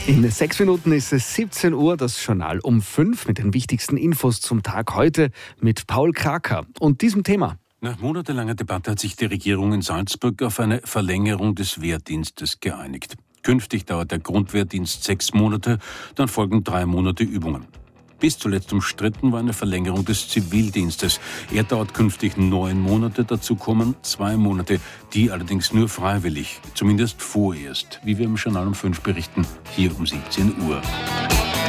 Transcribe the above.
In 6 Minuten ist es 17 Uhr, das Journal um 5 mit den wichtigsten Infos zum Tag heute mit Paul Kraker und diesem Thema. Nach monatelanger Debatte hat sich die Regierung in Salzburg auf eine Verlängerung des Wehrdienstes geeinigt. Künftig dauert der Grundwehrdienst 6 Monate, dann folgen 3 Monate Übungen. Bis zuletzt umstritten war eine Verlängerung des Zivildienstes. Er dauert künftig 9 Monate, dazu kommen 2 Monate, die allerdings nur freiwillig, zumindest vorerst, wie wir im Journal um 5 berichten, hier um 17 Uhr.